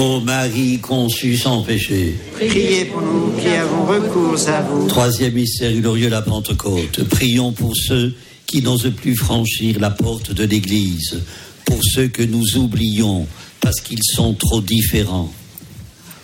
Ô Marie conçue sans péché, priez pour nous qui avons recours à vous. Troisième mystère glorieux, la Pentecôte. Prions pour ceux qui n'osent plus franchir la porte de l'Église, pour ceux que nous oublions parce qu'ils sont trop différents.